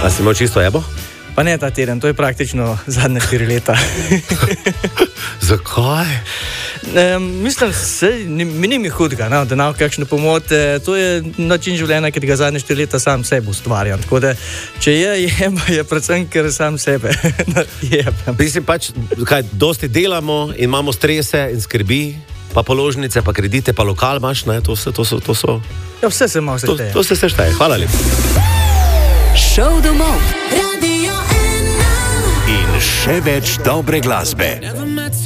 A si imel čisto jebo? Pa ne ta teden, to je praktično zadnje 4 leta. Zakaj? Mislim, mi ni mi hudega, no, da nam kakšne pomote. To je način življenja, ki ga zadnje 4 leta sam sebe ustvarjam. Tako da, če je predvsem, ker sam sebe jebem. Ti si pač, dosti delamo in imamo strese in skrbi, pa položnice, pa kredite, pa lokal imaš, ne, to so... Ja, vse se malo sešteje. To se sešteje, hvala lepo. Šov domov. Radio 1. In še več dobre glasbe.